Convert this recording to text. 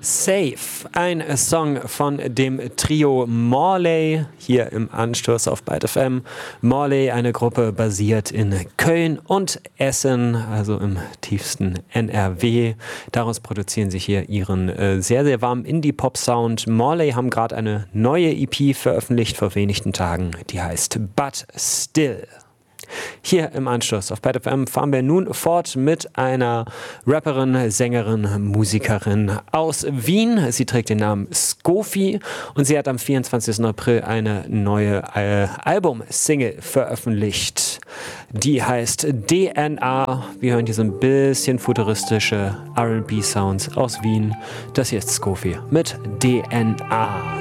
Safe, ein Song von dem Trio Morley, hier im Anstoß auf Byte FM. Morley, eine Gruppe basiert in Köln und Essen, also im tiefsten NRW. Daraus produzieren sie hier ihren sehr, sehr warmen Indie-Pop-Sound. Morley haben gerade eine neue EP veröffentlicht vor wenigen Tagen, die heißt But Still. Hier im Anschluss auf Byte FM fahren wir nun fort mit einer Rapperin, Sängerin, Musikerin aus Wien. Sie trägt den Namen Skofi und sie hat am 24. April eine neue Album-Single veröffentlicht. Die heißt DNA. Wir hören hier so ein bisschen futuristische R&B-Sounds aus Wien. Das hier ist Skofi mit DNA.